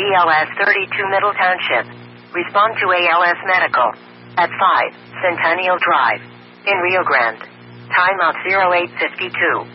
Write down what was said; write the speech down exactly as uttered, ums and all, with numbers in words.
B L S thirty-two Middle Township. Respond to A L S Medical at five Centennial Drive in Rio Grande. Timeout zero eight fifty-two.